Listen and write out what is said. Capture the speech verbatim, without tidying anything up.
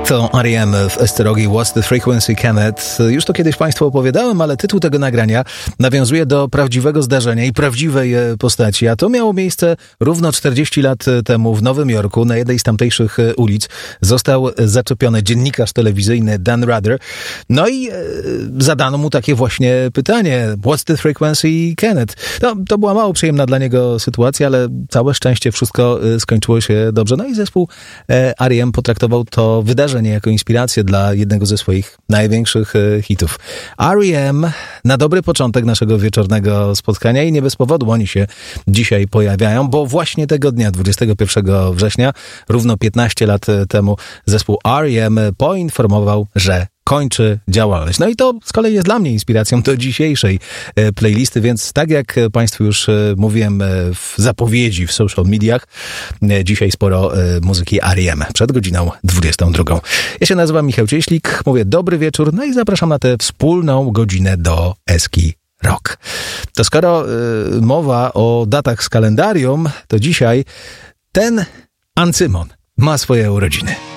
To R E M w Esterogi What's the Frequency Kenneth. Już to kiedyś Państwu opowiadałem, ale tytuł tego nagrania nawiązuje do prawdziwego zdarzenia i prawdziwej postaci, a to miało miejsce równo czterdzieści lat temu w Nowym Jorku. Na jednej z tamtejszych ulic został zaczepiony dziennikarz telewizyjny Dan Rather. No i e, zadano mu takie właśnie pytanie: What's the Frequency Kenneth? No, to była mało przyjemna dla niego sytuacja, ale całe szczęście wszystko skończyło się dobrze. No i zespół e, R E M potraktował to wydarzenie jako inspirację dla jednego ze swoich największych hitów. R E M na dobry początek naszego wieczornego spotkania i nie bez powodu oni się dzisiaj pojawiają, bo właśnie tego dnia, dwudziestego pierwszego września, równo piętnaście lat temu, zespół R E M poinformował, że kończy działalność. No i to z kolei jest dla mnie inspiracją do dzisiejszej playlisty, więc tak jak Państwu już mówiłem w zapowiedzi w social mediach, dzisiaj sporo muzyki R E M przed godziną dwudziestą drugą. Ja się nazywam Michał Cieślik, mówię dobry wieczór, no i zapraszam na tę wspólną godzinę do Eski Rock. To skoro y, mowa o datach z kalendarium, to dzisiaj ten Ancymon ma swoje urodziny.